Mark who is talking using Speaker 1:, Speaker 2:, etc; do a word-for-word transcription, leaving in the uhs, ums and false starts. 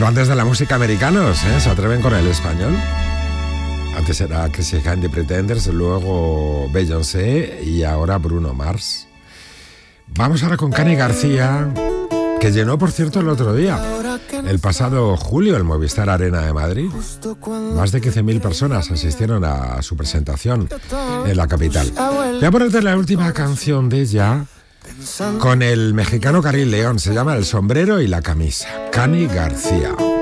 Speaker 1: Grandes de la música americanos, ¿eh? Se atreven con el español. Antes era Chrissy Hynde de Pretenders, luego Beyoncé y ahora Bruno Mars. Vamos ahora con Cani García, que llenó, por cierto, el otro día, el pasado julio, el Movistar Arena de Madrid. Más de quince mil personas asistieron a su presentación en la capital. Voy a ponerte la última canción de ella con el mexicano Karim León. Se llama El sombrero y la camisa. Cani García.